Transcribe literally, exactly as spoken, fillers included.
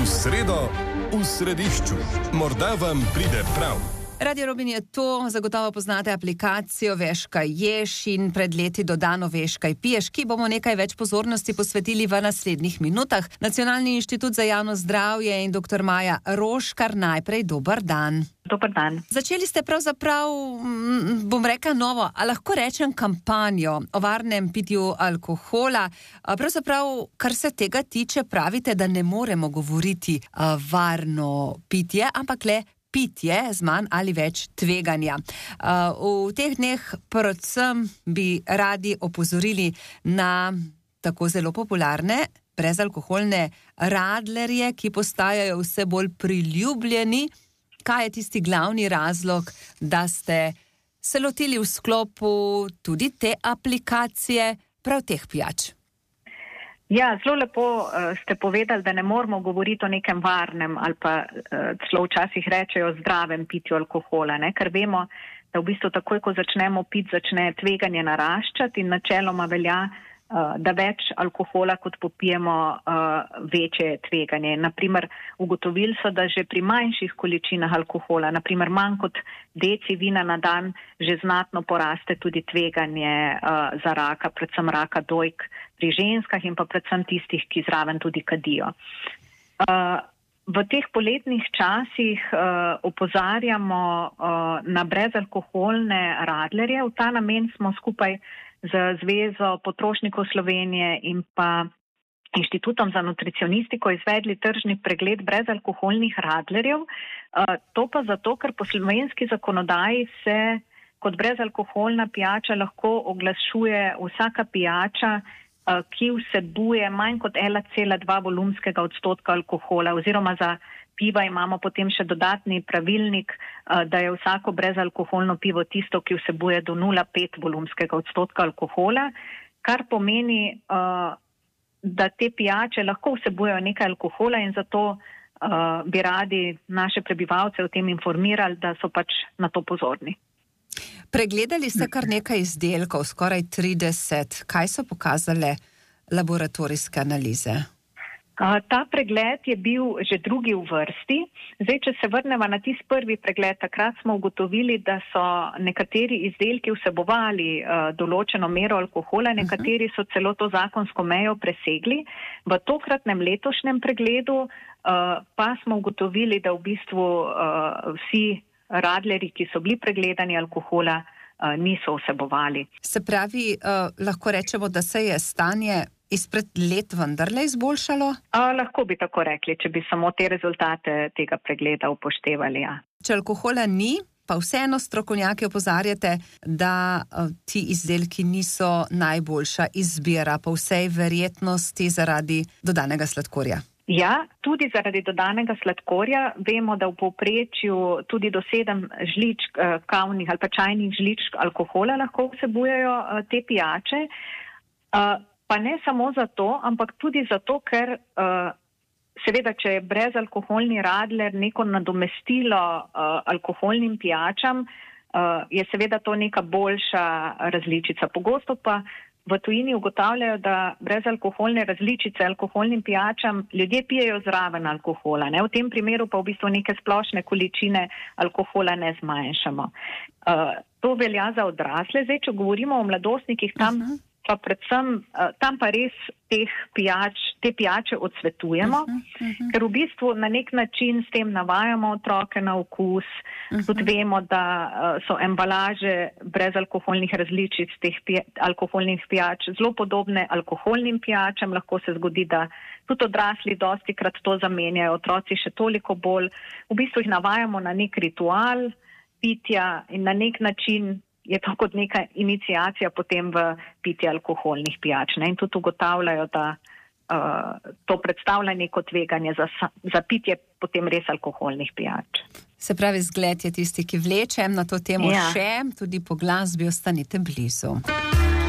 V sredo, v središču. Morda vam pride prav. Radio Robin je to, zagotovo poznate aplikacijo Veš, kaj ješ in pred leti dodano Veš, kaj piješ, ki bomo nekaj več pozornosti posvetili v naslednjih minutah. Nacionalni inštitut za javno zdravje in doktor Maja Roškar, najprej dober dan. Dober dan. Začeli ste pravzaprav, bom rekla novo, a lahko rečem kampanjo o varnem pitju alkohola. Pravzaprav, kar se tega tiče, pravite, da ne moremo govoriti varno pitje, ampak le pitje z manj ali več tveganja. V teh dneh predvsem bi radi opozorili na tako zelo popularne brezalkoholne radlerje, ki postajajo vse bolj priljubljeni. Kaj je tisti glavni razlog, da ste se lotili v sklopu tudi te aplikacije prav teh pijač? Ja, zelo lepo uh, ste povedali, da ne moramo govoriti o nekem varnem ali pa uh, celo včasih rečejo zdravem pitju alkohola, ne? Ker vemo, da v bistvu takoj, ko začnemo piti, začne tveganje naraščati in načeloma velja, uh, da več alkohola, kot popijemo, uh, večje tveganje. Naprimer, ugotovili so, da že pri manjših količinah alkohola, naprimer manj kot deci vina na dan, že znatno poraste tudi tveganje uh, za raka, predvsem raka dojk pri ženskah in pa predvsem tistih, ki zraven tudi kadijo. Uh, v teh poletnih časih uh, opozarjamo uh, na brezalkoholne radlerje. V ta namen smo skupaj z Zvezo potrošnikov Slovenije in pa Inštitutom za nutricionistiko izvedli tržni pregled brezalkoholnih radlerjev. Uh, to pa zato, ker po slovenski zakonodaji se kot brezalkoholna pijača lahko oglašuje vsaka pijača, ki vsebuje manj kot ena cela dva volumskega odstotka alkohola, oziroma za piva imamo potem še dodatni pravilnik, da je vsako brezalkoholno pivo tisto, ki vsebuje do nula celih pet volumskega odstotka alkohola, kar pomeni, da te pijače lahko vsebujejo nekaj alkohola in zato bi radi naše prebivalce o tem informirali, da so pač na to pozorni. Pregledali ste kar nekaj izdelkov, skoraj trideset. Kaj so pokazale laboratorijske analize? Ta pregled je bil že drugi v vrsti. Zdaj, če se vrnemo na tisti prvi pregled, takrat smo ugotovili, da so nekateri izdelki vsebovali uh, določeno mero alkohola, nekateri so celo to zakonsko mejo presegli. V tokratnem letošnjem pregledu uh, pa smo ugotovili, da v bistvu uh, vsi radlerji, ki so bili pregledani alkohola, niso vsebovali. Se pravi, uh, lahko rečemo, da se je stanje izpred let vendarle izboljšalo? Uh, lahko bi tako rekli, če bi samo te rezultate tega pregleda upoštevali, ja. Če alkohola ni, pa vseeno strokovnjaki opozarjate, da uh, ti izdelki niso najboljša izbira, po vsej verjetnosti zaradi dodanega sladkorja. Ja, tudi zaradi dodanega sladkorja. Vemo, da v povprečju tudi do sedem žličk eh, kavnih ali pa čajnih žličk alkohola lahko vsebujejo eh, te pijače. Eh, pa ne samo zato, ampak tudi zato, ker eh, seveda, če je brezalkoholni radler neko nadomestilo eh, alkoholnim pijačam, eh, je seveda to neka boljša različica. Pogosto pa v tujini ugotavljajo, da brezalkoholne različice alkoholnim pijačam ljudje pijejo zraven alkohola. Ne? V tem primeru pa v bistvu neke splošne količine alkohola ne zmanjšamo. Uh, to velja za odrasle. Zdaj, če govorimo o mladostnikih, tam uh-huh. pa predvsem, uh, tam pa res teh pijač, te pijače odsvetujemo, uh-huh, uh-huh. ker v bistvu na nek način s tem navajamo otroke na okus, uh-huh. tudi vemo, da uh, so embalaže brezalkoholnih različic teh pija, alkoholnih pijač zelo podobne alkoholnim pijačam. Lahko se zgodi, da tudi odrasli dosti krat to zamenjajo, otroci še toliko bolj. V bistvu jih navajamo na nek ritual pitja in na nek način je to kot neka iniciacija potem v pitje alkoholnih pijač. Ne? In tudi ugotavljajo, da uh, to predstavlja neko tveganje za, za pitje potem res alkoholnih pijač. Se pravi, zgled je tisti, ki vleče. Na to temo ja. še, tudi po glasbi ostanite blizu.